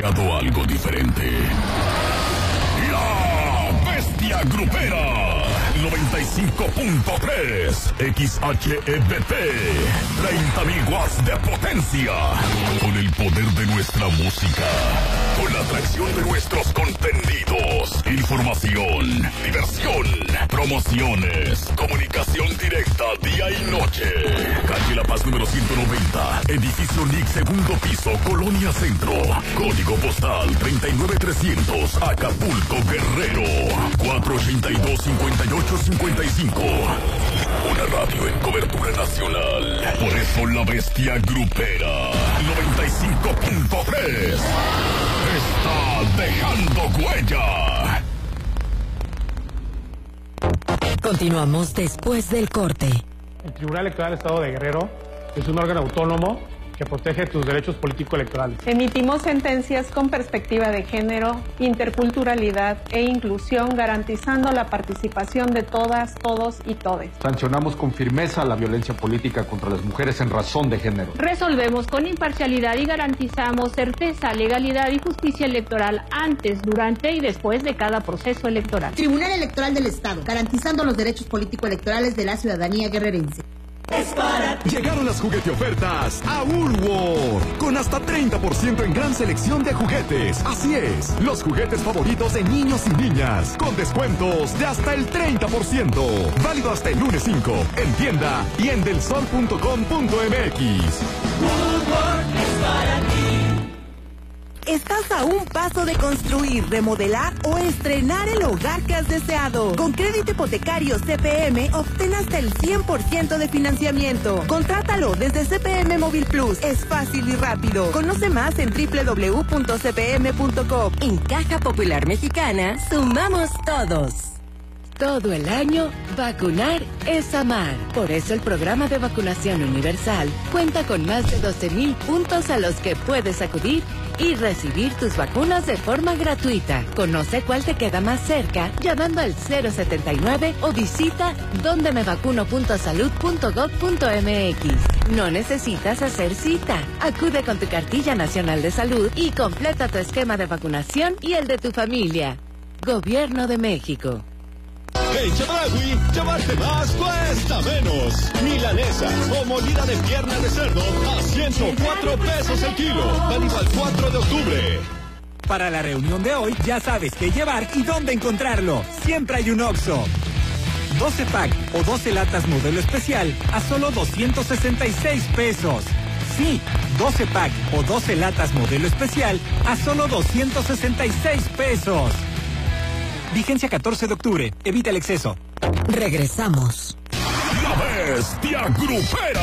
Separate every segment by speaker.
Speaker 1: llegado algo diferente. La Bestia Grupera 95.3 XHEBP, 30.000 watts de potencia, con el poder de nuestra música, con la atracción de nuestros contenidos, información, diversión, promociones, comunicación directa día y noche. Calle La Paz número 190, edificio NIC, segundo piso, Colonia Centro, código postal 39300, Acapulco, Guerrero, 482-5855. Una radio en cobertura nacional. Por eso la Bestia Grupera 95.3 está dejando huella.
Speaker 2: Continuamos después del corte.
Speaker 3: El Tribunal Electoral del Estado de Guerrero es un órgano autónomo que protege tus derechos político-electorales.
Speaker 4: Emitimos sentencias con perspectiva de género, interculturalidad e inclusión, garantizando la participación de todas, todos y todes.
Speaker 5: Sancionamos con firmeza la violencia política contra las mujeres en razón de género.
Speaker 6: Resolvemos con imparcialidad y garantizamos certeza, legalidad y justicia electoral antes, durante y después de cada proceso electoral.
Speaker 7: Tribunal Electoral del Estado, garantizando los derechos político-electorales de la ciudadanía guerrerense.
Speaker 8: Llegaron las juguete ofertas a Woolworth, con hasta 30% en gran selección de juguetes. Así es, los juguetes favoritos de niños y niñas, con descuentos de hasta el 30%. Válido hasta el lunes 5, en tienda y en delsol.com.mx.
Speaker 9: Woolworth es para ti.
Speaker 10: Estás a un paso de construir, remodelar o estrenar el hogar que has deseado. Con crédito hipotecario CPM, obtén hasta el 100% de financiamiento. Contrátalo desde CPM Móvil Plus. Es fácil y rápido. Conoce más en www.cpm.com.
Speaker 2: En Caja Popular Mexicana, sumamos todos. Todo el año, vacunar es amar. Por eso el programa de vacunación universal cuenta con más de 12,000 puntos a los que puedes acudir y recibir tus vacunas de forma gratuita. Conoce cuál te queda más cerca llamando al 079 o visita dondemevacuno.salud.gov.mx. No necesitas hacer cita. Acude con tu cartilla nacional de salud y completa tu esquema de vacunación y el de tu familia. Gobierno de México.
Speaker 11: En Chedraui, llevarte más cuesta menos. Milanesa o molida de pierna de cerdo a 104 pesos el kilo. Válido al 4 de octubre.
Speaker 12: Para la reunión de hoy, ya sabes qué llevar y dónde encontrarlo. Siempre hay un Oxxo. 12 pack o 12 latas modelo especial a solo 266 pesos. Sí, 12 pack o 12 latas modelo especial a solo 266 pesos. Vigencia 14 de octubre. Evita el exceso.
Speaker 2: Regresamos.
Speaker 1: La Bestia Grupera.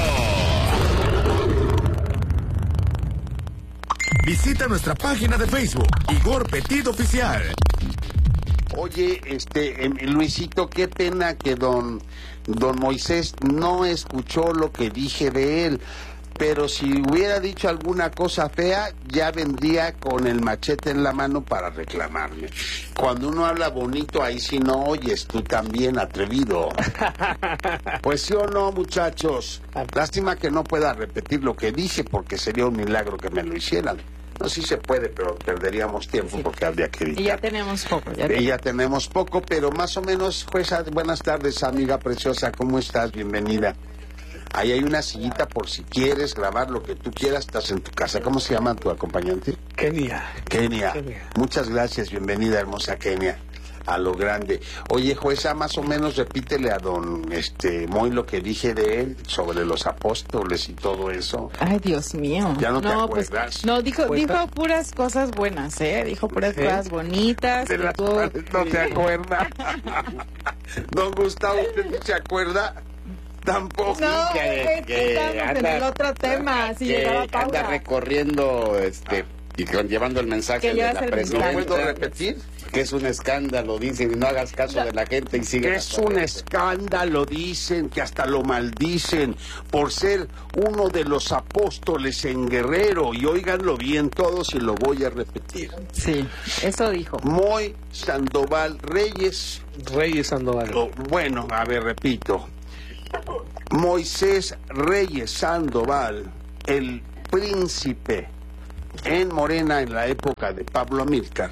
Speaker 13: Visita nuestra página de Facebook, Igor Petit Oficial.
Speaker 14: Oye, Luisito, qué pena que don Moisés no escuchó lo que dije de él. Pero si hubiera dicho alguna cosa fea, ya vendría con el machete en la mano para reclamarme. Cuando uno habla bonito, ahí sí no oyes, tú también, atrevido. Pues sí o no, muchachos. Lástima que no pueda repetir lo que dije, porque sería un milagro que me lo hicieran. No, sí se puede, pero perderíamos tiempo porque habría que editar.
Speaker 15: Y ya tenemos poco.
Speaker 14: Ya tenemos poco, pero más o menos, jueza, buenas tardes, amiga preciosa, ¿cómo estás? Bienvenida. Ahí hay una sillita por si quieres grabar lo que tú quieras, estás en tu casa. ¿Cómo se llama tu acompañante?
Speaker 3: Kenia.
Speaker 14: Muchas gracias, bienvenida, hermosa Kenia. A lo grande. Oye, jueza, más o menos repítele a don Moy lo que dije de él sobre los apóstoles y todo eso.
Speaker 15: Ay, Dios mío.
Speaker 14: Ya no te acuerdas.
Speaker 15: Pues, no, dijo puras cosas buenas, dijo puras cosas bonitas.
Speaker 14: De las cuales no te acuerdas. Don Gustavo, ¿usted no se acuerda? Tampoco.
Speaker 15: No, estamos en el otro tema. Si llegaba Paula.
Speaker 16: Anda recorriendo, y llevando el mensaje de la presidenta.
Speaker 14: ¿No puedo repetir?
Speaker 16: Que es un escándalo, dicen, y no hagas caso de la gente y sigue.
Speaker 14: Es un escándalo, dicen, que hasta lo maldicen por ser uno de los apóstoles en Guerrero. Y óiganlo bien todos y lo voy a repetir.
Speaker 15: Sí, eso dijo.
Speaker 14: Moy Sandoval Reyes.
Speaker 3: Reyes Sandoval.
Speaker 14: Bueno, a ver, repito. Moisés Reyes Sandoval, el príncipe en Morena, en la época de Pablo Amílcar,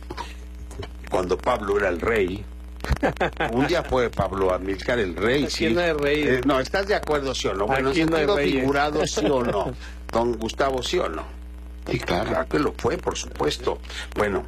Speaker 14: cuando Pablo era el rey, un día fue Pablo Amílcar el rey,
Speaker 17: Aquí
Speaker 14: sí.
Speaker 17: no hay rey.
Speaker 14: No, ¿estás de acuerdo, sí o no? Bueno,
Speaker 17: Aquí
Speaker 14: en
Speaker 17: no hay
Speaker 14: sentido
Speaker 17: reyes.
Speaker 14: figurado, sí o no. Don Gustavo, sí o no. Y claro que lo fue, por supuesto. Bueno,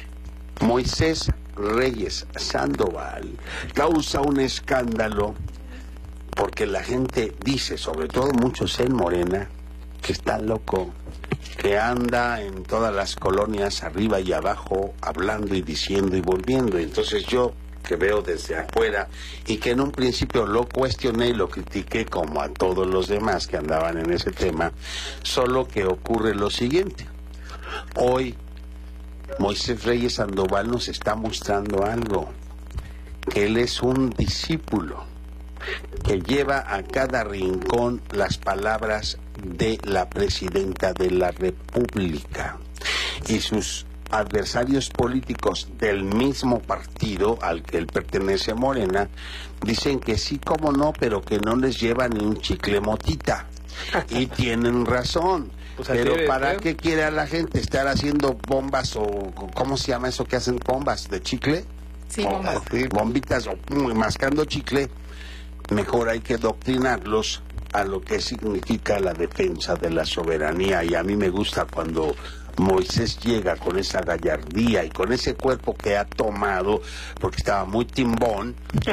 Speaker 14: Moisés Reyes Sandoval causa un escándalo porque la gente dice, sobre todo muchos en Morena, que está loco, que anda en todas las colonias arriba y abajo hablando y diciendo y volviendo. Entonces yo, que veo desde afuera y que en un principio lo cuestioné y lo critiqué como a todos los demás que andaban en ese tema, solo que ocurre lo siguiente. Hoy Moisés Reyes Sandoval nos está mostrando algo, que él es un discípulo que lleva a cada rincón las palabras de la presidenta de la República, y sus adversarios políticos del mismo partido al que él pertenece, Morena, dicen que sí, como no, pero que no les lleva ni un chicle motita. Y tienen razón.
Speaker 17: Pues
Speaker 14: pero
Speaker 17: así
Speaker 14: ¿para
Speaker 17: debe ser.
Speaker 14: qué quiere la gente estar haciendo bombas o cómo se llama eso que hacen bombas de chicle?
Speaker 15: Sí, bombas.
Speaker 14: Sí, bombitas o mascando chicle. Mejor hay que doctrinarlos a lo que significa la defensa de la soberanía. Y a mí me gusta cuando Moisés llega con esa gallardía y con ese cuerpo que ha tomado, porque estaba muy timbón.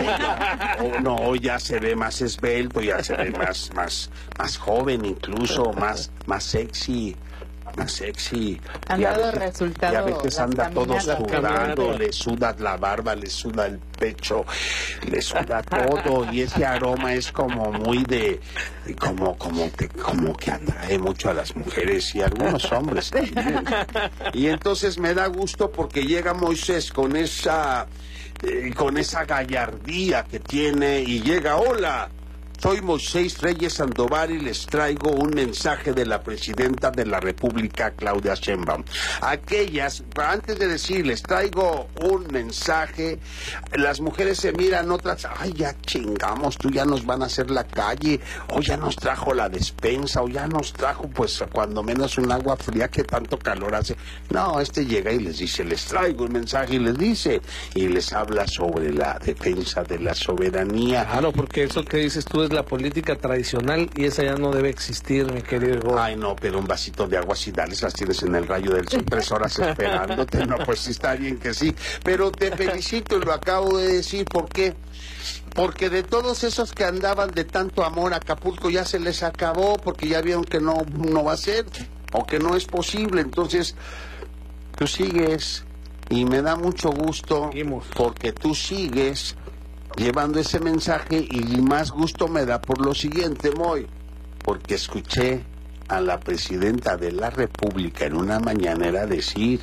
Speaker 14: Hoy ya se ve más esbelto, ya se ve más joven, incluso más sexy. Más sexy.
Speaker 15: Han dado resultado
Speaker 14: y a veces anda todo
Speaker 15: caminatas.
Speaker 14: sudando, le suda la barba, le suda el pecho, le suda todo, y ese aroma es como muy como que atrae mucho a las mujeres y a algunos hombres también. Y entonces me da gusto porque llega Moisés con esa gallardía que tiene y llega, hola. Soy Moisés Reyes Sandoval y les traigo un mensaje de la presidenta de la República, Claudia Sheinbaum. Aquellas, antes de decir, les traigo un mensaje, las mujeres se miran, otras, ay, ya chingamos, tú ya nos van a hacer la calle, o ya nos trajo la despensa, o ya nos trajo, pues, cuando menos un agua fría que tanto calor hace. No, llega y les dice, les traigo un mensaje y les dice, y les habla sobre la defensa de la soberanía.
Speaker 17: Claro, porque eso que dices tú es la política tradicional y esa ya no debe existir, mi querido.
Speaker 14: Ay, no, pero un vasito de agua si dales, las tienes en el rayo del sol 3 horas esperándote. No, pues sí está bien que sí. Pero te felicito y lo acabo de decir. ¿Por qué? Porque de todos esos que andaban de tanto amor a Acapulco ya se les acabó, porque ya vieron que no va a ser o que no es posible. Entonces, tú sigues y me da mucho gusto porque tú sigues llevando ese mensaje, y más gusto me da por lo siguiente, Moy, porque escuché a la presidenta de la República en una mañanera decir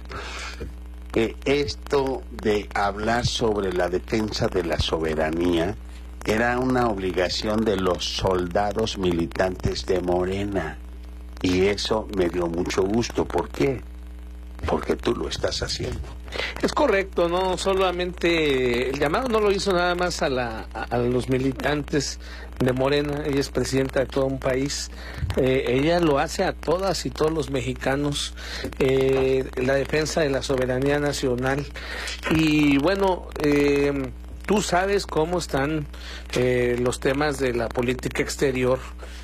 Speaker 14: que esto de hablar sobre la defensa de la soberanía era una obligación de los soldados militantes de Morena, y eso me dio mucho gusto. ¿Por qué? Porque tú lo estás haciendo.
Speaker 17: Es correcto, no solamente el llamado no lo hizo nada más a los militantes de Morena, ella es presidenta de todo un país, ella lo hace a todas y todos los mexicanos, la defensa de la soberanía nacional. Y bueno, tú sabes cómo están los temas de la política exterior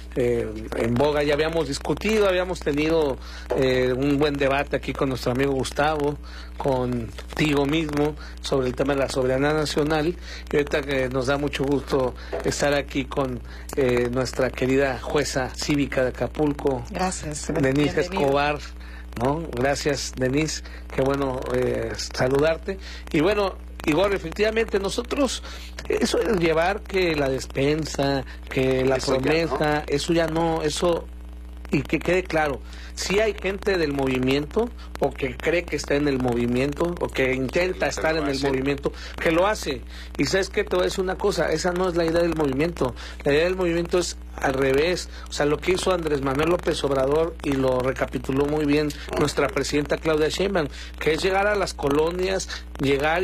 Speaker 17: en boga. Ya habíamos discutido, habíamos tenido un buen debate aquí con nuestro amigo Gustavo, contigo mismo, sobre el tema de la soberanía nacional, y ahorita que nos da mucho gusto estar aquí con nuestra querida jueza cívica de Acapulco,
Speaker 15: gracias,
Speaker 17: Denise Escobar, ¿no? Gracias, Denise, qué bueno saludarte. Y bueno, Igor, efectivamente nosotros, eso es llevar que la despensa, que la
Speaker 14: Eso
Speaker 17: promesa, eso ya no, eso, y que quede claro, si hay gente del movimiento, o que cree que está en el movimiento, o que intenta estar en el movimiento, que lo hace. Y sabes que te voy a decir una cosa, esa no es la idea del movimiento. La idea del movimiento es al revés. O sea, lo que hizo Andrés Manuel López Obrador, y lo recapituló muy bien nuestra presidenta Claudia Sheinbaum, que es llegar a las colonias, llegar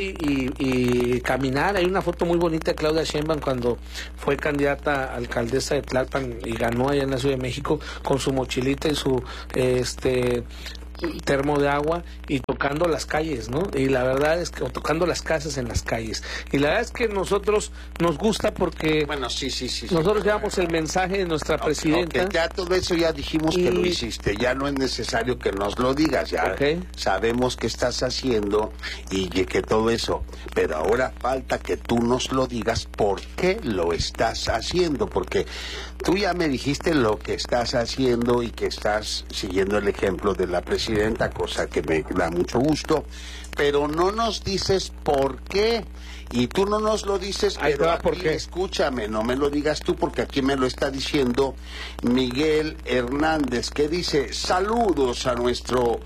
Speaker 17: y caminar. Hay una foto muy bonita de Claudia Sheinbaum cuando fue candidata a alcaldesa de Tlalpan y ganó allá en la Ciudad de México, con su mochilita y su termo de agua y tocando las calles, ¿no? Y la verdad es que, o tocando las casas en las calles. Y la verdad es que nosotros nos gusta porque
Speaker 14: bueno, sí.
Speaker 17: nosotros llevamos el mensaje de nuestra presidenta.
Speaker 14: Okay, ya todo eso ya dijimos que lo hiciste, ya no es necesario que nos lo digas, ya sabemos qué estás haciendo y que todo eso, pero ahora falta que tú nos lo digas por qué lo estás haciendo, porque tú ya me dijiste lo que estás haciendo y que estás siguiendo el ejemplo de la presidenta, cosa que me da mucho gusto, pero no nos dices por qué. Y tú no nos lo dices, pero aquí, escúchame, no me lo digas tú, porque aquí me lo está diciendo Miguel Hernández, que dice: saludos a nuestro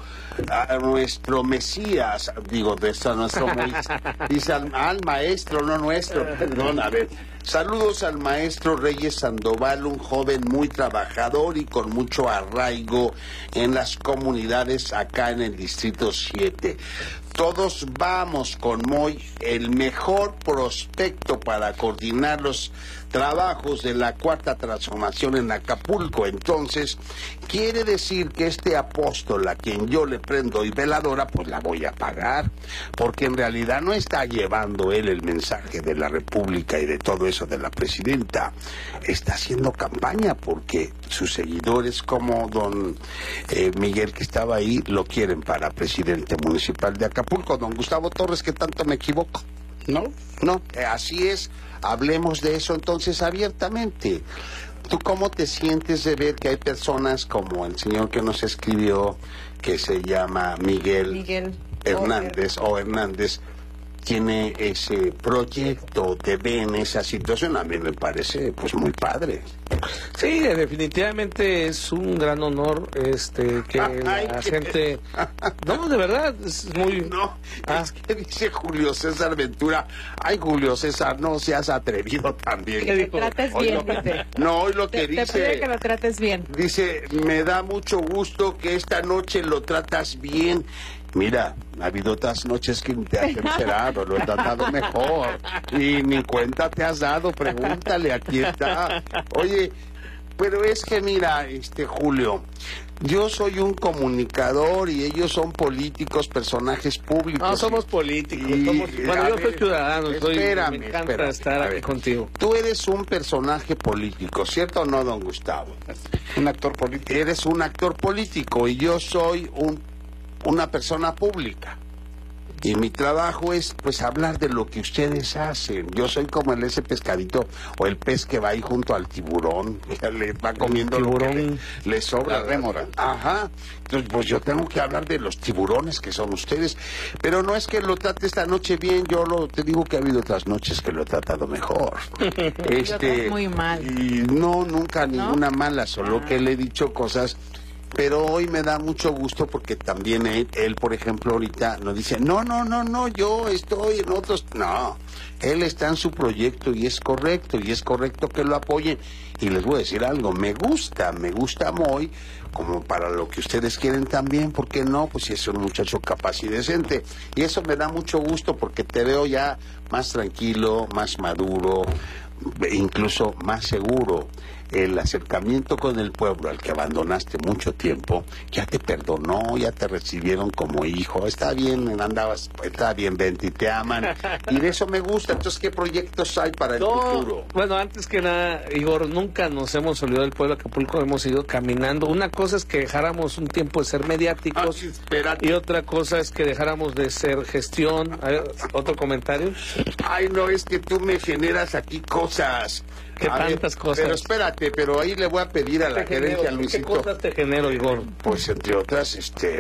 Speaker 14: Mesías, digo, a nuestro dice al maestro, no nuestro, perdón, a ver. Saludos al maestro Reyes Sandoval, un joven muy trabajador y con mucho arraigo en las comunidades acá en el Distrito 7. Todos vamos con Moy, el mejor prospecto para coordinar los trabajos de la Cuarta Transformación en Acapulco. Entonces, quiere decir que este apóstol a quien yo le prendo y veladora, pues la voy a pagar, porque en realidad no está llevando él el mensaje de la República y de todo eso de la presidenta. Está haciendo campaña porque sus seguidores, como don Miguel, que estaba ahí, lo quieren para presidente municipal de Acapulco. Don Gustavo Torres, que tanto me equivoco. No, así es. Hablemos de eso entonces abiertamente. ¿Tú cómo te sientes de ver que hay personas como el señor que nos escribió, que se llama Miguel Hernández o Hernández, tiene ese proyecto, te ve en esa situación? A mí me parece pues muy padre.
Speaker 17: Sí, definitivamente es un gran honor que la gente... No, de verdad, es muy...
Speaker 14: No, es que dice Julio César Ventura: ay, Julio César, no seas atrevido también.
Speaker 15: Que lo trates bien, dice.
Speaker 14: No, hoy lo que dice...
Speaker 15: Te pide que lo trates bien.
Speaker 14: Dice: me da mucho gusto que esta noche lo tratas bien. Mira, ha habido otras noches que te has encerrado, lo he tratado mejor. Y ni cuenta te has dado, pregúntale, aquí está. Oye, pero es que mira, Julio, yo soy un comunicador y ellos son políticos, personajes públicos.
Speaker 17: No, somos políticos. Bueno, yo soy ciudadano. Me encanta estar aquí contigo.
Speaker 14: Tú eres un personaje político, ¿cierto o no, don Gustavo?
Speaker 16: Un actor político.
Speaker 14: Eres un actor político y yo soy una persona pública. Y mi trabajo es, pues, hablar de lo que ustedes hacen. Yo soy como ese pescadito o el pez que va ahí junto al tiburón, que le va comiendo el tiburón, lo que le sobra.
Speaker 16: La rémora.
Speaker 14: Ajá. Entonces, pues yo tengo que hablar de los tiburones que son ustedes. Pero no es que lo trate esta noche bien, te digo que ha habido otras noches que lo he tratado mejor.
Speaker 15: Muy mal.
Speaker 14: Y no, nunca ninguna mala, solo que le he dicho cosas. Pero hoy me da mucho gusto porque también él, por ejemplo, ahorita nos dice: no, yo estoy en otros... No, él está en su proyecto y es correcto que lo apoyen. Y les voy a decir algo, me gusta Moy, como para lo que ustedes quieren también, ¿por qué no? Pues si es un muchacho capaz y decente. Y eso me da mucho gusto porque te veo ya más tranquilo, más maduro, incluso más seguro. El acercamiento con el pueblo al que abandonaste mucho tiempo, ya te perdonó, ya te recibieron como hijo. Está bien, está bien, Venti, te aman. Y de eso me gusta. Entonces, ¿qué proyectos hay para el futuro?
Speaker 17: Bueno, antes que nada, Igor, nunca nos hemos olvidado del pueblo de Acapulco, hemos ido caminando. Una cosa es que dejáramos un tiempo de ser mediáticos y otra cosa es que dejáramos de ser gestión. ¿Otro comentario?
Speaker 14: Ay, no, es que tú me generas aquí cosas.
Speaker 17: ¿Qué tantas cosas?
Speaker 14: Pero espérate, pero ahí le voy a pedir a la gerencia, Luisito.
Speaker 17: ¿Qué cosas te genero, Igor?
Speaker 14: Pues entre otras,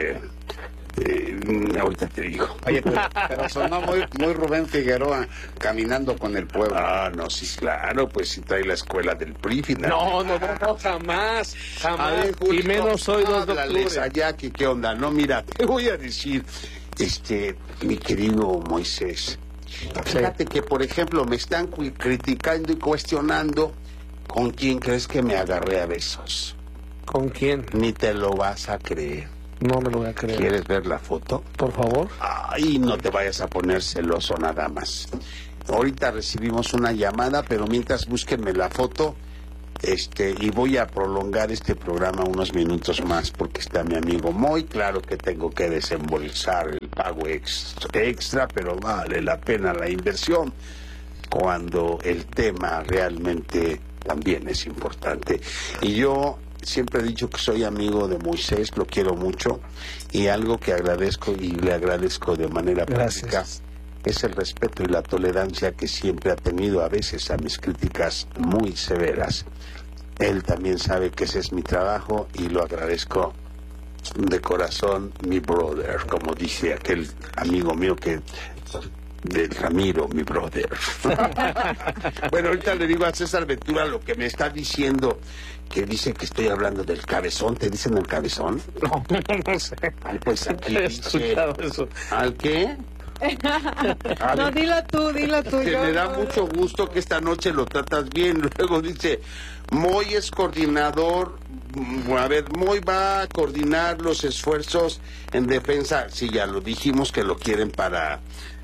Speaker 14: ahorita te digo.
Speaker 16: Oye, pero sonó muy Rubén Figueroa caminando con el pueblo.
Speaker 14: Ah, no, sí, claro, pues si trae la escuela del PRI.
Speaker 17: No, jamás. A ver, Julio, y menos soy 2 de octubre.
Speaker 14: Allá, ¿qué onda? No, mira, te voy a decir, mi querido Moisés, fíjate que, por ejemplo, me están criticando y cuestionando con quién crees que me agarré a besos.
Speaker 17: ¿Con quién?
Speaker 14: Ni te lo vas a creer.
Speaker 17: No me lo voy a creer.
Speaker 14: ¿Quieres ver la foto?
Speaker 17: Por favor.
Speaker 14: Ay, no te vayas a poner celoso nada más. Ahorita recibimos una llamada, pero mientras búsquenme la foto. y voy a prolongar este programa unos minutos más porque está mi amigo Moy. Claro que tengo que desembolsar el pago extra, pero vale la pena la inversión cuando el tema realmente también es importante. Y yo siempre he dicho que soy amigo de Moisés, lo quiero mucho, y algo que agradezco y le agradezco de manera práctica es el respeto y la tolerancia que siempre ha tenido a veces a mis críticas muy severas. Él también sabe que ese es mi trabajo y lo agradezco de corazón, mi brother, como dice aquel amigo mío de Ramiro, mi brother. Bueno, ahorita le digo a César Ventura lo que me está diciendo, que dice que estoy hablando del cabezón. ¿Te dicen el cabezón?
Speaker 17: No sé.
Speaker 14: Ay, pues aquí
Speaker 17: he escuchado eso.
Speaker 14: ¿Al qué?
Speaker 15: No, dilo tú.
Speaker 14: Que me da mucho gusto que esta noche lo tratas bien. Luego dice, Moy es coordinador. A ver, Moy va a coordinar los esfuerzos en defensa. Sí, ya lo dijimos que lo quieren para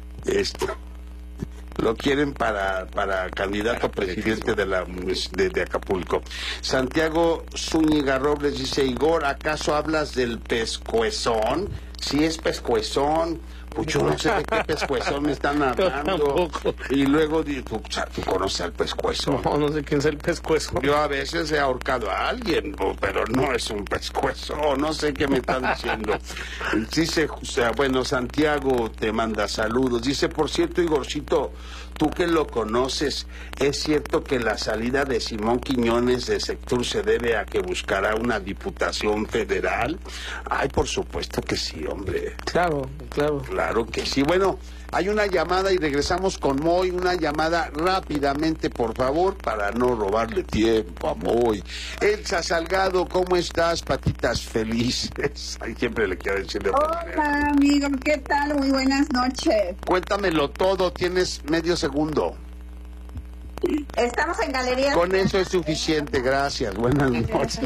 Speaker 14: candidato a presidente de Acapulco. Santiago Zúñiga Robles dice, Igor, ¿acaso hablas del pescuezón? Sí, es pescuezón. Pues yo no sé de qué pescuezón me están hablando. Y luego digo, ¿tú conoces al pescuezón?
Speaker 17: No sé quién es el pescuezón.
Speaker 14: Yo a veces he ahorcado a alguien, pero no es un pescuezón. No sé qué me están diciendo. Dice, bueno, Santiago te manda saludos. Dice, por cierto, Igorcito, tú que lo conoces, ¿es cierto que la salida de Simón Quiñones de Sectur se debe a que buscará una diputación federal? Ay, por supuesto que sí, hombre.
Speaker 17: Claro.
Speaker 14: Claro que sí. Bueno, hay una llamada y regresamos con Moy. Una llamada rápidamente, por favor, para no robarle tiempo a Moy. Elsa Salgado, ¿cómo estás? Patitas felices. Ay, siempre le quiero decir de otra manera.
Speaker 18: Hola, amigo, ¿qué tal? Muy buenas noches.
Speaker 14: Cuéntamelo todo, tienes medio segundo.
Speaker 18: Estamos en Galerías.
Speaker 14: Con eso es suficiente, gracias. Buenas noches.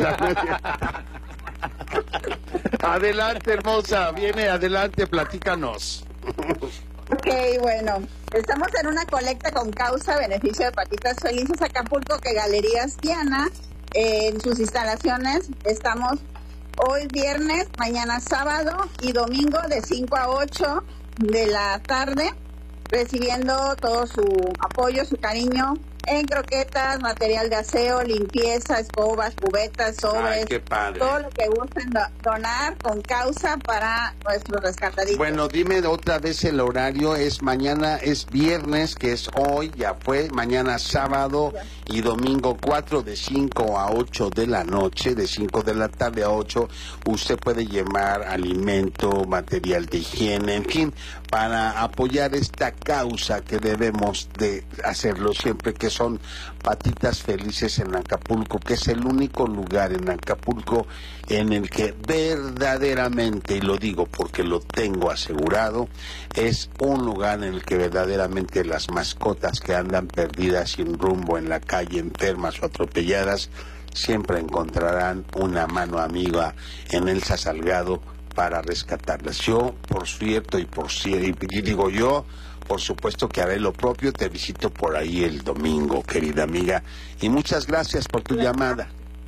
Speaker 14: Adelante, hermosa, viene adelante, platícanos.
Speaker 18: Ok, bueno, estamos en una colecta con causa beneficio de Patitas Felices Acapulco, que Galerías Diana, en sus instalaciones, estamos hoy viernes, mañana sábado y domingo de 5 a 8 de la tarde, recibiendo todo su apoyo, su cariño en croquetas, material de aseo, limpieza, escobas, cubetas, sobres.
Speaker 14: Ay, qué padre.
Speaker 18: Todo lo que gusten donar con causa para nuestros rescataditos.
Speaker 14: Bueno, dime otra vez el horario. Es mañana, es viernes, que es hoy, ya fue. Mañana sábado y domingo 4 de 5 a 8 de la noche, de 5 de la tarde a 8. Usted puede llevar alimento, material de higiene, en fin, para apoyar esta causa que debemos de hacerlo siempre, que son Patitas Felices en Acapulco, que es el único lugar en Acapulco en el que verdaderamente, y lo digo porque lo tengo asegurado, es un lugar en el que verdaderamente las mascotas que andan perdidas sin rumbo en la calle, enfermas o atropelladas, siempre encontrarán una mano amiga en Elsa Salgado para rescatarlas. Yo, por cierto, y digo yo, por supuesto que haré lo propio. Te visito por ahí el domingo, querida amiga, y muchas gracias por tu llamada.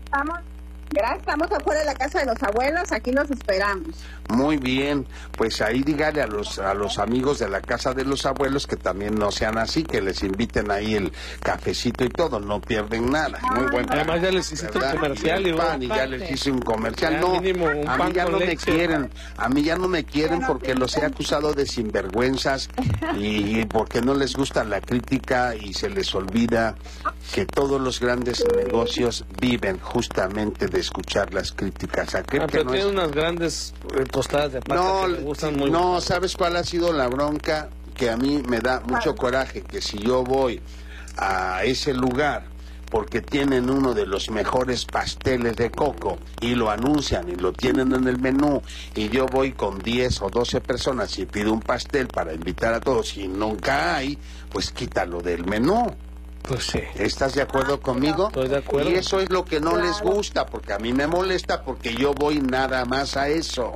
Speaker 18: Estamos afuera de la casa de los abuelos, aquí los esperamos.
Speaker 14: Muy bien, pues ahí dígale a los amigos de la casa de los abuelos que también no sean así, que les inviten ahí el cafecito y todo, no pierden nada. Muy buen plan.
Speaker 17: Además ya les hice un comercial
Speaker 14: y ya les hice un comercial. No, a mí ya no me quieren, porque los he acusado de sinvergüenzas y porque no les gusta la crítica y se les olvida que todos los grandes negocios viven justamente de escuchar las críticas.
Speaker 17: Pero tiene unas grandes tostadas de pata que me gustan muy
Speaker 14: No, ¿sabes cuál ha sido la bronca? Que a mí me da mucho coraje, que si yo voy a ese lugar porque tienen uno de los mejores pasteles de coco y lo anuncian y lo tienen en el menú, y yo voy con 10 o 12 personas y pido un pastel para invitar a todos y nunca hay, pues quítalo del menú.
Speaker 17: Pues sí.
Speaker 14: ¿Estás de acuerdo conmigo?
Speaker 17: Estoy de acuerdo.
Speaker 14: Y eso es lo que no les gusta, porque a mí me molesta, porque yo voy nada más a eso.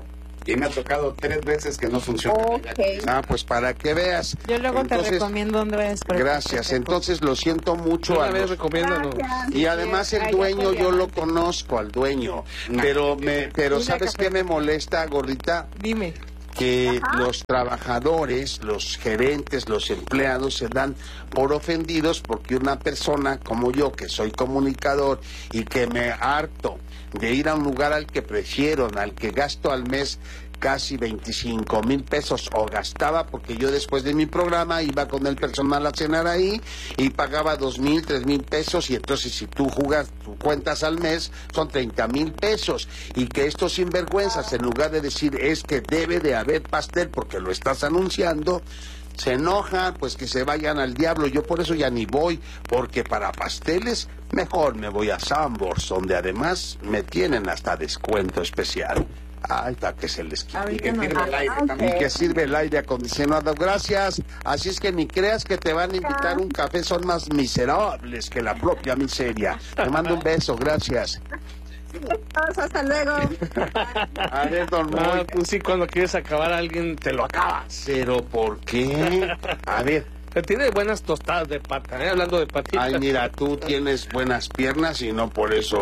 Speaker 16: Y me ha tocado 3 veces que no funciona.
Speaker 18: Okay.
Speaker 14: Pues para que veas.
Speaker 15: Yo luego te recomiendo dónde es.
Speaker 14: Gracias. Entonces lo siento mucho. Y además el dueño, yo lo conozco al dueño. Pero ¿sabes qué me molesta, gordita?
Speaker 15: Dime.
Speaker 14: Que los trabajadores, los gerentes, los empleados se dan por ofendidos porque una persona como yo, que soy comunicador y que me harto de ir a un lugar al que prefiero, al que gasto al mes casi 25,000 pesos, o gastaba, porque yo después de mi programa iba con el personal a cenar ahí y pagaba 2,000, 3,000 pesos, y entonces si tú cuentas al mes son 30,000 pesos, y que estos sinvergüenzas, en lugar de decir es que debe de haber pastel porque lo estás anunciando, se enojan, pues que se vayan al diablo. Yo por eso ya ni voy, porque para pasteles mejor me voy a Sanborns, donde además me tienen hasta descuento especial. Ay, para que se les quite.
Speaker 16: Y que sirve el aire también.
Speaker 14: Y que sirve el aire acondicionado. Gracias. Así es que ni creas que te van a invitar un café. Son más miserables que la propia miseria. Te mando un beso. Gracias.
Speaker 18: Hasta luego.
Speaker 14: A ver, don Moy.
Speaker 17: Tú sí, cuando quieres acabar a alguien, te lo acabas.
Speaker 14: ¿Pero por qué? A ver.
Speaker 17: Tiene buenas tostadas de pata, hablando de patitas.
Speaker 14: Ay, mira, tú tienes buenas piernas y no por eso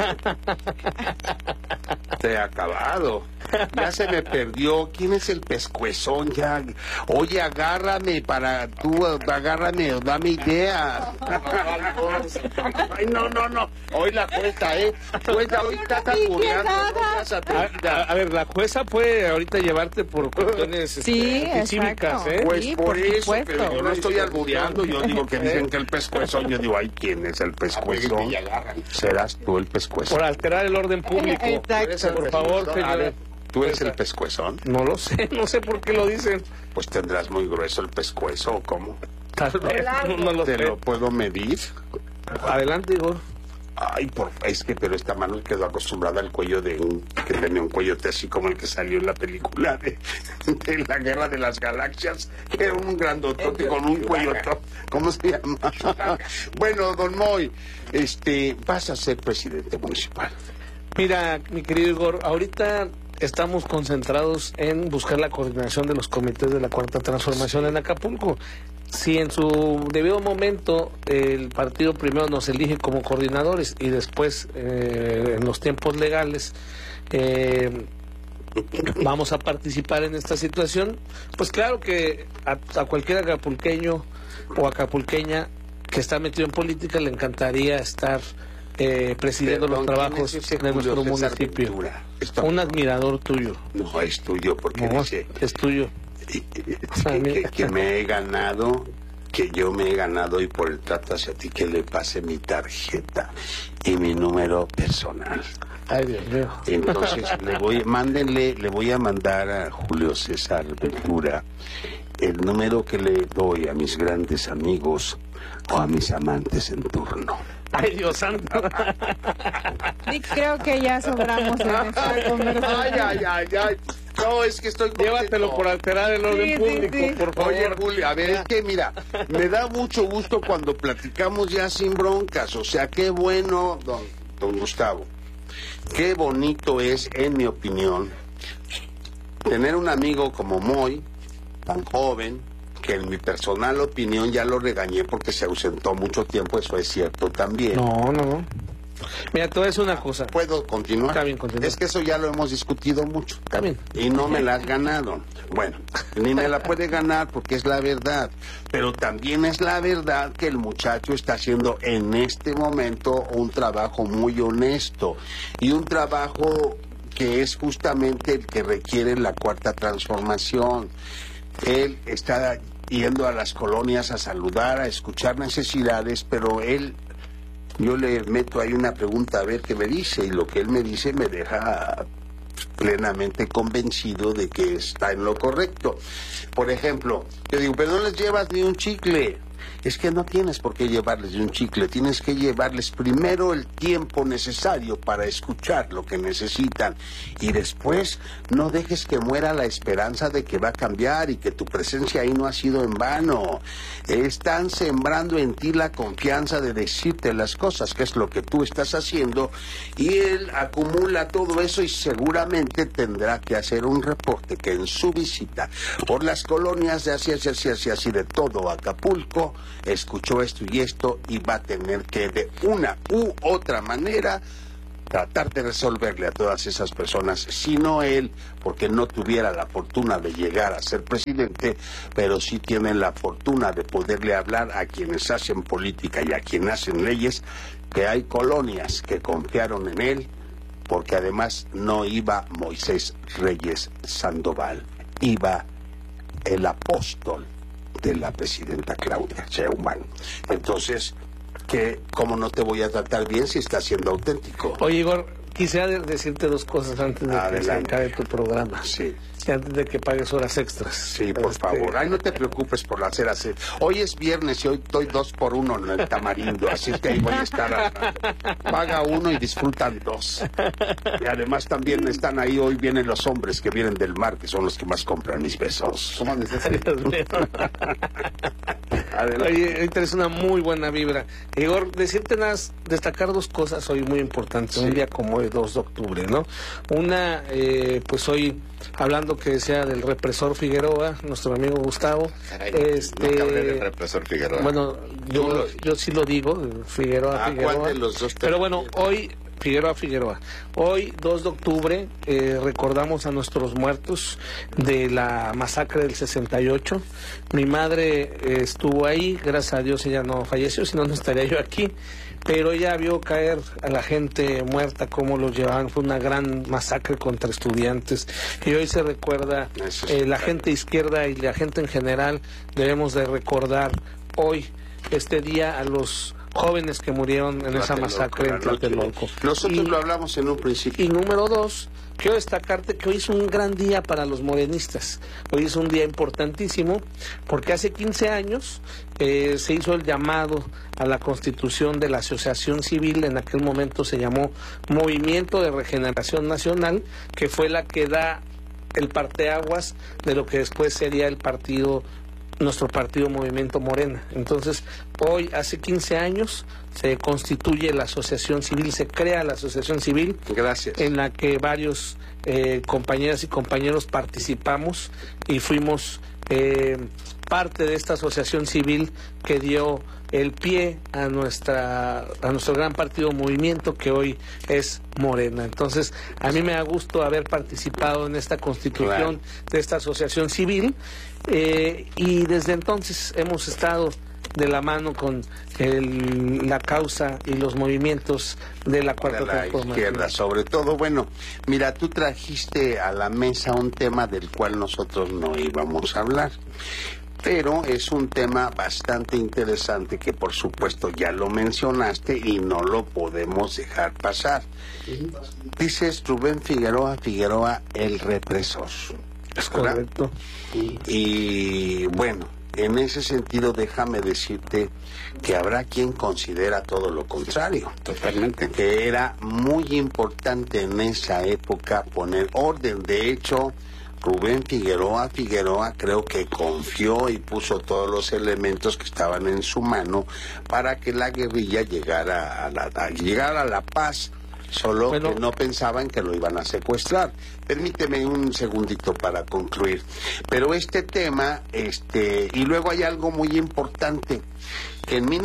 Speaker 14: te he acabado. Ya se me perdió. ¿Quién es el pescuezón? Ya. Oye, agárrame agárrame, dame idea. Ay, no. Hoy la jueza, hoy está tan burlando.
Speaker 17: A ver, la jueza puede ahorita llevarte por cuestiones cívicas,
Speaker 14: Pues
Speaker 15: sí,
Speaker 14: por eso,
Speaker 15: supuesto.
Speaker 14: pero yo no estoy albureando. Yo digo que dicen que el pescuezón. Yo digo, ay, ¿quién es el pescuezón? Serás tú el pescuezón.
Speaker 17: Por alterar el orden público.
Speaker 15: Exacto.
Speaker 17: Por favor, señor.
Speaker 14: ¿Tú eres el pescuezón?
Speaker 17: No lo sé, no sé por qué lo dicen.
Speaker 14: Pues tendrás muy grueso el pescuezo, ¿o cómo?
Speaker 17: Tal vez, no lo sé.
Speaker 14: ¿Te lo puedo medir?
Speaker 17: Adelante, Igor.
Speaker 14: Ay, pero esta mano quedó acostumbrada al cuello que tenía un cuellote así como el que salió en la película de la Guerra de las Galaxias, que era un grandotote con un cuellote. ¿Cómo se llama? Bueno, don Moy, vas a ser presidente municipal.
Speaker 17: Mira, mi querido Igor, ahorita estamos concentrados en buscar la coordinación de los comités de la Cuarta Transformación en Acapulco. Si en su debido momento el partido primero nos elige como coordinadores y después en los tiempos legales vamos a participar en esta situación, pues claro que a cualquier acapulqueño o acapulqueña que está metido en política le encantaría estar presidiendo los trabajos de nuestro municipio. Un admirador tuyo.
Speaker 14: No, es tuyo porque dice...
Speaker 17: Es tuyo.
Speaker 14: Que me he ganado, que yo me he ganado, y por el trato hacia ti que le pase mi tarjeta y mi número personal.
Speaker 17: Ay, Dios mío.
Speaker 14: Entonces le voy a mandar a Julio César Ventura el número que le doy a mis grandes amigos o a mis amantes en turno.
Speaker 17: Ay, Dios santo.
Speaker 15: Y creo que ya sobramos en esta conversación.
Speaker 14: Ay. No, es que estoy contento.
Speaker 17: Llévatelo por alterar el orden público, por favor.
Speaker 14: Oye, Julio, a ver, es que mira, me da mucho gusto cuando platicamos ya sin broncas. O sea, qué bueno, don Gustavo. Qué bonito es, en mi opinión, tener un amigo como Moy, tan joven, que en mi personal opinión ya lo regañé porque se ausentó mucho tiempo. Eso es cierto también.
Speaker 17: No. Mira, te voy a decir una cosa.
Speaker 14: ¿Puedo continuar?
Speaker 17: Está bien, continúa.
Speaker 14: Es que eso ya lo hemos discutido mucho.
Speaker 17: Está bien.
Speaker 14: Y no me la has ganado. Bueno, ni me la puede ganar porque es la verdad. Pero también es la verdad que el muchacho está haciendo en este momento un trabajo muy honesto. Y un trabajo que es justamente el que requiere la Cuarta Transformación. Él está yendo a las colonias a saludar, a escuchar necesidades, pero yo le meto ahí una pregunta a ver qué me dice, y lo que él me dice me deja plenamente convencido de que está en lo correcto. Por ejemplo, yo digo, pero no les llevas ni un chicle. es que no tienes por qué llevarles un chicle, tienes que llevarles primero el tiempo necesario para escuchar lo que necesitan y después no dejes que muera la esperanza de que va a cambiar y que tu presencia ahí no ha sido en vano. Están sembrando en ti la confianza de decirte las cosas, que es lo que tú estás haciendo, y él acumula todo eso y seguramente tendrá que hacer un reporte que en su visita por las colonias de así de todo Acapulco escuchó esto y va a tener que de una u otra manera tratar de resolverle a todas esas personas, si no él, porque no tuviera la fortuna de llegar a ser presidente, pero sí tienen la fortuna de poderle hablar a quienes hacen política y a quienes hacen leyes, que hay colonias que confiaron en él, porque además no iba Moisés Reyes Sandoval, iba el apóstol de la presidenta Claudia Sheinbaum. Entonces, ¿cómo no te voy a tratar bien si estás siendo auténtico?
Speaker 17: Oye, Igor, quisiera decirte dos cosas antes de que se acabe tu programa.
Speaker 14: Sí.
Speaker 17: Y antes de que pagues horas extras.
Speaker 14: Sí, por favor. Ay, no te preocupes por hacer así. Hoy es viernes y hoy estoy 2 por 1 en el Tamarindo, así que ahí voy a estar. Paga uno y disfrutan 2. Y además también están ahí, hoy vienen los hombres que vienen del mar, que son los que más compran mis besos.
Speaker 17: ¿Cómo necesitas? Oye, hoy traes una muy buena vibra. Igor, decirte nada, destacar dos cosas hoy muy importantes, un día como hoy, 2 de octubre, ¿no? Una, pues hoy, hablando que decía del represor Figueroa, nuestro amigo Gustavo.
Speaker 16: Caray, nunca hablé del represor Figueroa.
Speaker 17: Bueno, yo sí lo digo, Figueroa.
Speaker 14: ¿Cuál de los dos?
Speaker 17: Pero bueno, hoy... Figueroa. Hoy, 2 de octubre, recordamos a nuestros muertos de la masacre del 68. Mi madre estuvo ahí, gracias a Dios ella no falleció, si no, no estaría yo aquí. Pero ella vio caer a la gente muerta, cómo los llevaban. Fue una gran masacre contra estudiantes. Y hoy se recuerda, la gente izquierda y la gente en general, debemos de recordar hoy, este día, a los jóvenes que murieron en esa masacre en Tlatelolco.
Speaker 14: Nosotros lo hablamos en un principio.
Speaker 17: Y número 2, quiero destacarte que hoy es un gran día para los morenistas. Hoy es un día importantísimo porque hace 15 años se hizo el llamado a la constitución de la Asociación Civil, en aquel momento se llamó Movimiento de Regeneración Nacional, que fue la que da el parteaguas de lo que después sería el partido, nuestro partido Movimiento Morena. Entonces, hoy, hace 15 años, se constituye la asociación civil, se crea la asociación civil.
Speaker 14: Gracias.
Speaker 17: En la que varios compañeras y compañeros participamos y fuimos parte de esta asociación civil que dio el pie a nuestro gran partido Movimiento, que hoy es Morena. Entonces, a mí me da gusto haber participado en esta constitución de esta asociación civil, y desde entonces hemos estado de la mano con la causa y los movimientos de la Cuarta Transformación.
Speaker 14: Izquierda, sobre todo. Bueno, mira, tú trajiste a la mesa un tema del cual nosotros no íbamos a hablar, pero es un tema bastante interesante que por supuesto ya lo mencionaste y no lo podemos dejar pasar. Dices Rubén Figueroa, el represor.
Speaker 17: Es correcto.
Speaker 14: Y bueno, en ese sentido déjame decirte que habrá quien considera todo lo contrario.
Speaker 16: Totalmente.
Speaker 14: Que era muy importante en esa época poner orden. De hecho, Rubén Figueroa creo que confió y puso todos los elementos que estaban en su mano para que la guerrilla llegara a la paz. Solo que no pensaban que lo iban a secuestrar. Permíteme un segundito para concluir. Pero este tema, y luego hay algo muy importante, que en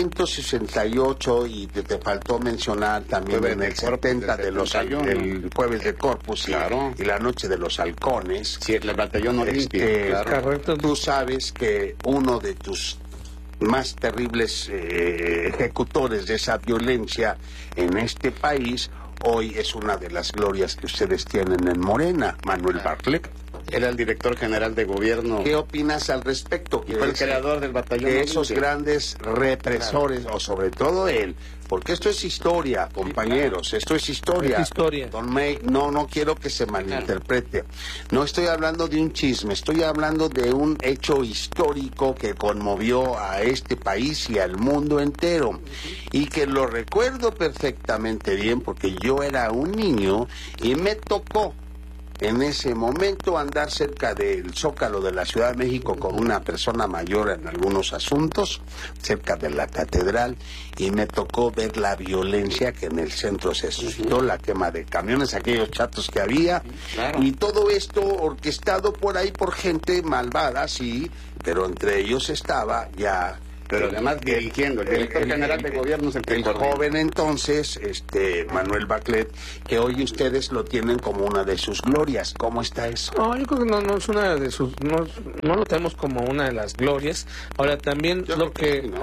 Speaker 14: 1968, y te faltó mencionar también en el 70 el jueves de Corpus, y la noche de los halcones.
Speaker 16: Sí, el batallón Olimpia.
Speaker 14: Correcto. Tú sabes que uno de tus más terribles ejecutores de esa violencia en este país hoy es una de las glorias que ustedes tienen en Morena, Manuel Bartlett.
Speaker 16: Era el director general de gobierno.
Speaker 14: ¿Qué opinas al respecto?
Speaker 16: Y fue el creador del batallón.
Speaker 14: Que esos grandes represores, o sobre todo él, porque esto es historia, compañeros, esto es historia.
Speaker 17: Es historia.
Speaker 14: Don May, no quiero que se malinterprete. No estoy hablando de un chisme, estoy hablando de un hecho histórico que conmovió a este país y al mundo entero. Y que lo recuerdo perfectamente bien porque yo era un niño y me tocó en ese momento andar cerca del Zócalo de la Ciudad de México con una persona mayor en algunos asuntos, cerca de la catedral, y me tocó ver la violencia que en el centro se suscitó, la quema de camiones, aquellos chatos que había, y todo esto orquestado por ahí por gente malvada, sí, pero entre ellos estaba ya...
Speaker 16: Pero además dirigiendo, el director general de gobierno es el
Speaker 14: joven entonces, Manuel Bartlett, que hoy ustedes lo tienen como una de sus glorias. ¿Cómo está eso?
Speaker 17: No, yo creo que no es una de sus, no lo tenemos como una de las glorias. Ahora también lo que,
Speaker 16: ¿no?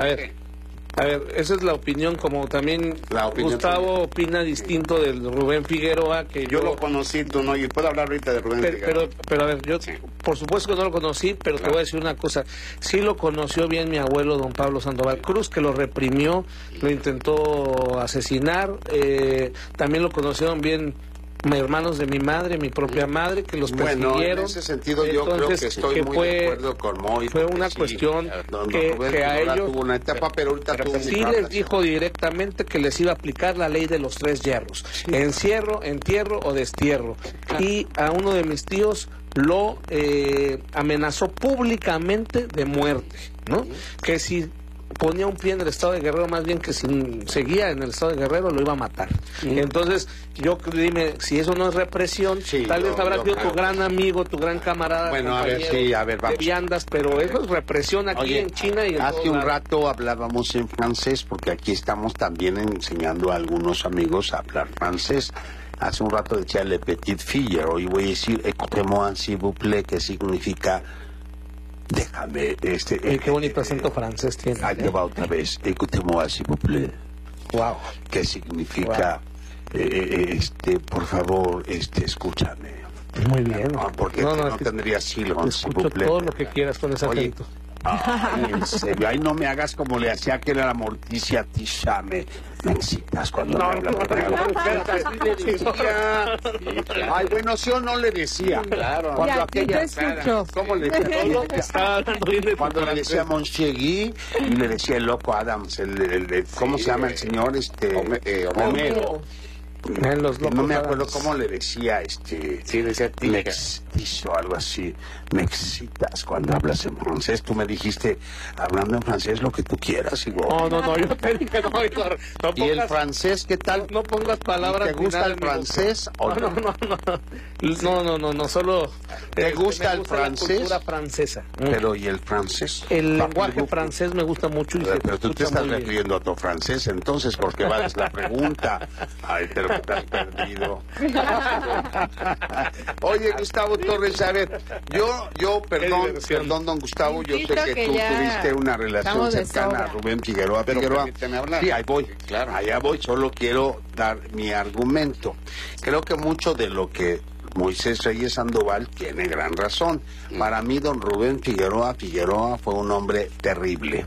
Speaker 17: A ver, esa es la opinión, como también Gustavo opina distinto del Rubén Figueroa, que
Speaker 16: yo lo conocí, tú no, y puedo hablar ahorita de Rubén Figueroa.
Speaker 17: Pero a ver, yo por supuesto que no lo conocí, pero te voy a decir una cosa, sí lo conoció bien mi abuelo don Pablo Sandoval Cruz, que lo reprimió, lo intentó asesinar, también lo conocieron bien hermanos de mi madre, mi propia madre, que los persiguieron.
Speaker 14: Bueno, en ese sentido yo creo que estoy muy de acuerdo con Moy.
Speaker 17: Fue una cuestión que a ellos
Speaker 14: tuvo una etapa, pero ahorita
Speaker 17: sí les dijo directamente que les iba a aplicar la ley de los 3 hierros: encierro, entierro o destierro. Y a uno de mis tíos lo amenazó públicamente de muerte, ¿no? Que si ponía un pie en el estado de Guerrero, más bien que si seguía en el estado de Guerrero lo iba a matar. Entonces, yo dime, si eso no es represión, tal vez habrá sido tu gran amigo, tu gran camarada,
Speaker 14: bueno, a ver, vamos.
Speaker 17: De viandas, pero eso es represión aquí en China y en
Speaker 14: hace un rato hablábamos en francés, porque aquí estamos también enseñando a algunos amigos a hablar francés. Hace un rato decía le petit fille, hoy voy a decir écoutez-moi s'il vous plaît, que significa déjame,
Speaker 17: qué bonito acento francés tiene.
Speaker 14: Ahí va otra vez. Écoutez-moi, s'il vous plaît.
Speaker 17: Wow.
Speaker 14: ¿Qué significa? Por favor, escúchame.
Speaker 17: Muy bien.
Speaker 14: No, porque no tendría silbón, s'il vous plaît.
Speaker 17: Todo lo que quieras con ese acento.
Speaker 14: Ay, en serio, ay, no me hagas como le hacía que era la Morticia Tishame. Me excitas cuando me hablas. Ay, bueno, sí o no le decía.
Speaker 15: Claro.
Speaker 14: Cuando
Speaker 15: aquella,
Speaker 14: ¿cómo le decía? Cuando le decía Monchegui y le decía el loco Adams, ¿cómo se llama el señor? Homero. No me acuerdo cómo le decía,
Speaker 16: sí, decía
Speaker 14: mestizo, algo así. Me excitas cuando hablas en francés. Tú me dijiste, hablando en francés, lo que tú quieras, Igor.
Speaker 17: No, yo te dije, no, Igor. No
Speaker 14: ¿Y el francés qué tal?
Speaker 17: No pongas palabras.
Speaker 14: ¿Te gusta el francés o no?
Speaker 17: No, solo...
Speaker 14: ¿Te gusta el francés?
Speaker 17: La cultura francesa.
Speaker 14: Pero, ¿y el francés?
Speaker 17: El lenguaje francés me gusta mucho.
Speaker 14: Pero tú te estás refiriendo a tu francés, entonces, porque vales la pregunta. Ay, pero estás perdido. Oye, Gustavo Torres, a ver, yo perdón, don Gustavo, yo sé que tú tuviste una relación cercana a Rubén Figueroa. Sí, ahí voy, claro, allá voy, solo quiero dar mi argumento. Creo que mucho de lo que Moisés Reyes Sandoval tiene gran razón. Para mí, don Rubén Figueroa fue un hombre terrible.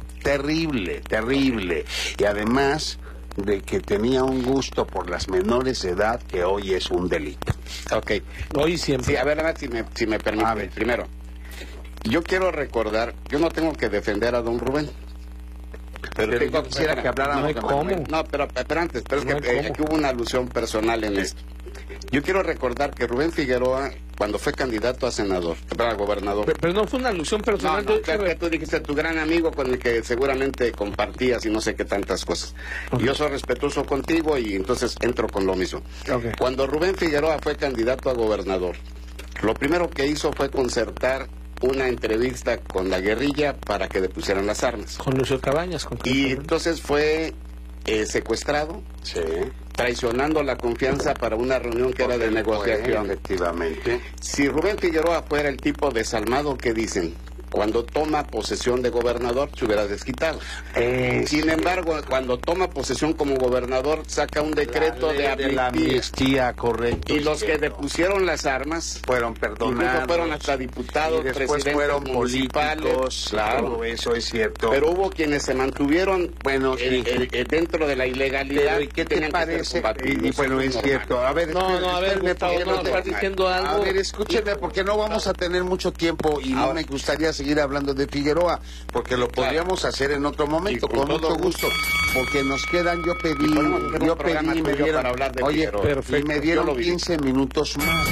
Speaker 14: Y además de que tenía un gusto por las menores de edad que hoy es un delito.
Speaker 16: Ok.
Speaker 17: Hoy siempre.
Speaker 16: Sí, a ver, si me permite. Primero, yo quiero recordar, yo no tengo que defender a don Rubén.
Speaker 14: Pero yo quisiera que habláramos de Manuel.
Speaker 16: No, pero antes, pero es que hubo una alusión personal en esto. Yo quiero recordar que Rubén Figueroa, cuando fue candidato a senador, para gobernador...
Speaker 17: Pero no fue una alusión personal.
Speaker 16: Que tú dijiste tu gran amigo con el que seguramente compartías y no sé qué tantas cosas. Okay. Yo soy respetuoso contigo y entonces entro con lo mismo. Okay. Cuando Rubén Figueroa fue candidato a gobernador, lo primero que hizo fue concertar una entrevista con la guerrilla para que le pusieran las armas.
Speaker 17: Con Lucio Cabañas.
Speaker 16: Y entonces fue secuestrado, traicionando la confianza para una reunión que era de negociación.
Speaker 14: Efectivamente.
Speaker 16: Si Rubén Figueroa fuera el tipo desalmado que dicen, Cuando toma posesión de gobernador, se hubiera desquitado. Sin embargo, cuando toma posesión como gobernador, saca un decreto de
Speaker 14: la amnistía, correcto.
Speaker 16: Y los que depusieron las armas
Speaker 14: fueron perdonados.
Speaker 16: Incluso fueron hasta diputados,
Speaker 14: y después
Speaker 16: presidentes
Speaker 14: fueron
Speaker 16: municipales.
Speaker 14: políticos, claro, eso es cierto.
Speaker 16: Pero hubo quienes se mantuvieron dentro de la ilegalidad.
Speaker 14: Pero, ¿y qué te parece? Y bueno, es cierto. A ver,
Speaker 17: estás diciendo algo.
Speaker 14: A ver, escúchenme, porque no vamos a tener mucho tiempo y no me gustaría seguir hablando de Figueroa, porque lo podríamos hacer en otro momento, con mucho gusto, porque nos quedan, yo pedí y me dieron, y me dieron 15 minutos más.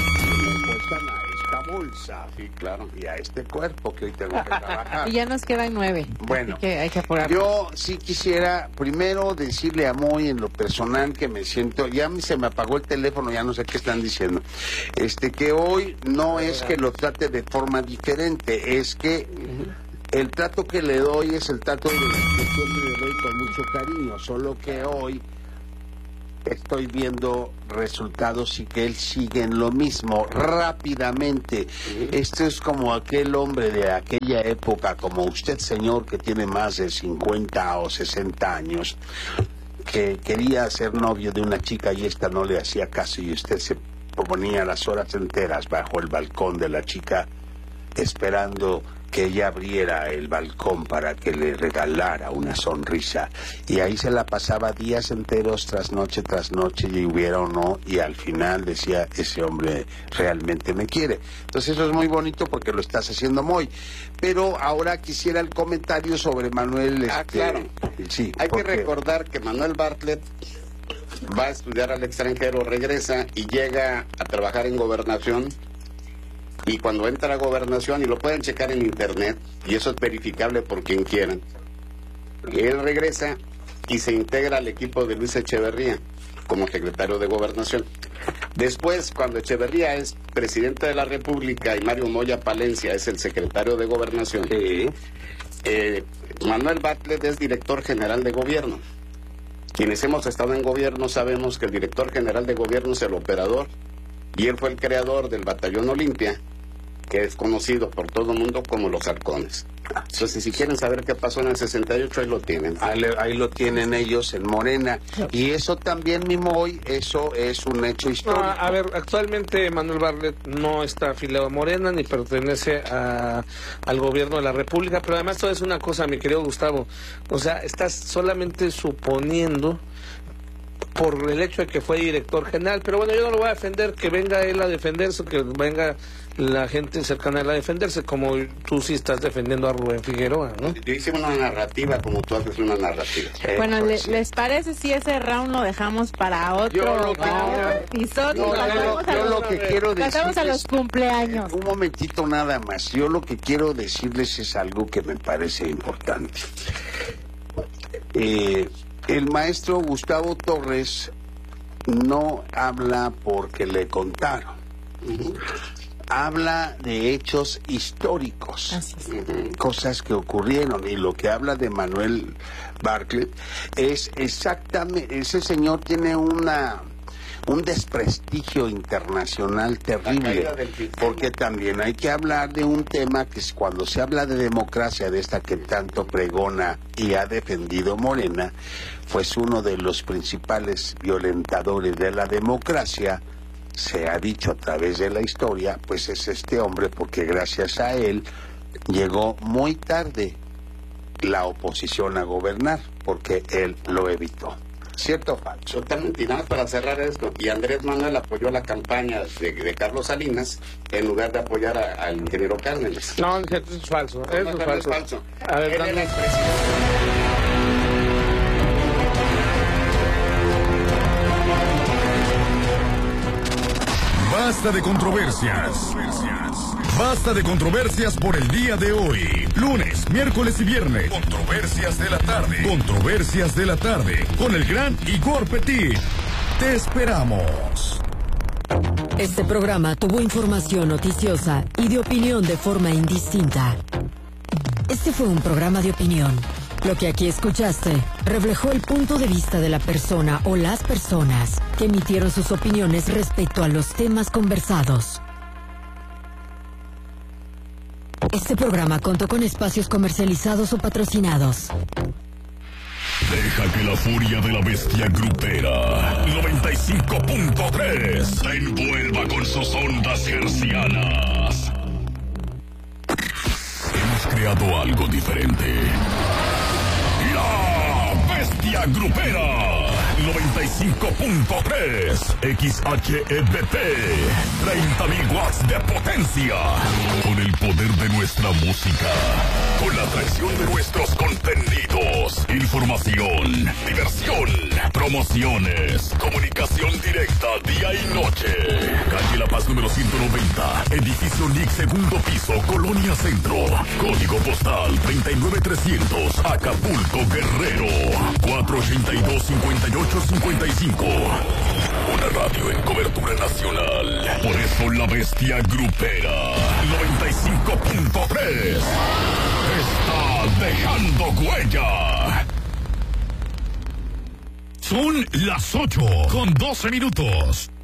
Speaker 14: Bolsa, sí, claro, y a este cuerpo que hoy tengo que trabajar.
Speaker 15: Y ya nos quedan 9.
Speaker 14: Bueno,
Speaker 15: que hay que apurar.
Speaker 14: Yo sí quisiera primero decirle a Moy en lo personal que me siento, ya se me apagó el teléfono, ya no sé qué están diciendo, que hoy no es que lo trate de forma diferente, es que el trato que le doy es el trato que siempre le doy con mucho cariño, solo que hoy estoy viendo resultados y que él sigue en lo mismo rápidamente. Esto es como aquel hombre de aquella época, como usted, señor, que tiene más de 50 o 60 años, que quería ser novio de una chica y esta no le hacía caso y usted se ponía las horas enteras bajo el balcón de la chica esperando que ella abriera el balcón para que le regalara una sonrisa, y ahí se la pasaba días enteros tras noche, y hubiera o no, y al final decía, ese hombre realmente me quiere. Entonces eso es muy bonito porque lo estás haciendo muy. Pero ahora quisiera el comentario sobre Manuel.
Speaker 16: Claro.
Speaker 14: Sí,
Speaker 16: hay que recordar que Manuel Bartlett va a estudiar al extranjero, regresa y llega a trabajar en Gobernación. Y cuando entra a Gobernación, y lo pueden checar en internet, y eso es verificable por quien quieran, él regresa y se integra al equipo de Luis Echeverría como secretario de Gobernación. Después, cuando Echeverría es presidente de la República y Mario Moya Palencia es el secretario de Gobernación, Manuel Bartlett es director general de gobierno. Quienes hemos estado en gobierno sabemos que el director general de gobierno es el operador, y él fue el creador del Batallón Olimpia, que es conocido por todo el mundo como los Halcones. Entonces, si quieren saber qué pasó en el 68, ahí lo tienen.
Speaker 14: Ahí lo tienen ellos en Morena. Y eso también, Mimoy, eso es un hecho histórico.
Speaker 17: No, a ver, actualmente Manuel Bartlett no está afiliado a Morena ni pertenece al gobierno de la República, pero además todo es una cosa, mi querido Gustavo. O sea, estás solamente suponiendo por el hecho de que fue director general, pero bueno, yo no lo voy a defender, que venga él a defenderse, que venga la gente cercana a él a defenderse, como tú sí estás defendiendo a Rubén Figueroa, ¿no?
Speaker 16: Yo hice una narrativa, como tú haces una narrativa.
Speaker 15: Bueno, ¿les parece si ese round lo dejamos para otro episodio?
Speaker 14: Yo lo que quiero decirles,
Speaker 15: pasamos a los cumpleaños.
Speaker 14: Un momentito nada más. Yo lo que quiero decirles es algo que me parece importante. El maestro Gustavo Torres no habla porque le contaron. Habla de hechos históricos, cosas que ocurrieron, y lo que habla de Manuel Bartlett es exactamente, ese señor tiene un desprestigio internacional terrible, porque también hay que hablar de un tema que es cuando se habla de democracia, de esta que tanto pregona y ha defendido Morena, pues uno de los principales violentadores de la democracia, se ha dicho a través de la historia, pues es este hombre, porque gracias a él llegó muy tarde la oposición a gobernar, porque él lo evitó. ¿Cierto o falso?
Speaker 16: Totalmente. Y nada más para cerrar esto, y Andrés Manuel apoyó la campaña de Carlos Salinas en lugar de apoyar al ingeniero Cármenes.
Speaker 17: No, eso es falso. Eso es falso. A ver,
Speaker 16: él era el presidente.
Speaker 1: Basta de controversias. Basta de controversias por el día de hoy. Lunes, miércoles y viernes. Controversias de la tarde. Controversias de la tarde. Con el gran Igor Petit. Te esperamos.
Speaker 2: Este programa tuvo información noticiosa y de opinión de forma indistinta. Este fue un programa de opinión. Lo que aquí escuchaste reflejó el punto de vista de la persona o las personas que emitieron sus opiniones respecto a los temas conversados. Este programa contó con espacios comercializados o patrocinados.
Speaker 1: Deja que la furia de la bestia grupera 95.3 te envuelva con sus ondas hercianas. Hemos creado algo diferente. La bestia grupera 95.3 XHEBP, 30.000 watts de potencia, con el poder de nuestra música, con la atracción de nuestros contenidos, información, diversión, promociones, comunicación directa día y noche. Calle La Paz número 190, edificio NIC, segundo piso, Colonia Centro, código postal 39300, Acapulco, Guerrero, 482-5855. Una radio en cobertura nacional. Por eso la bestia grupera 95.3 está dejando huella. Son las 8:12.